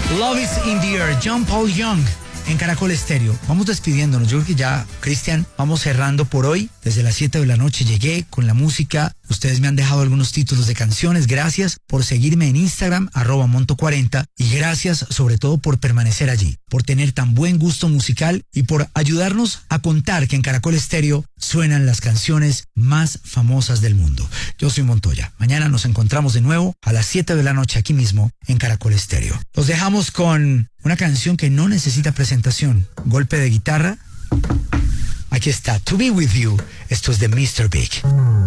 Love is in the air, John Paul Young en Caracol Estéreo. Vamos despidiéndonos. Yo creo que ya, Cristian, vamos cerrando por hoy. Desde las 7 de la noche llegué con la música. Ustedes me han dejado algunos títulos de canciones. Gracias por seguirme en Instagram, @monto40. Y gracias sobre todo por permanecer allí, por tener tan buen gusto musical y por ayudarnos a contar que en Caracol Estéreo suenan las canciones más famosas del mundo. Yo soy Montoya. Mañana nos encontramos de nuevo a las 7 de la noche aquí mismo en Caracol Estéreo. Los dejamos con una canción que no necesita presentación. Golpe de guitarra. Aquí está, To Be With You. Esto es de Mr. Big.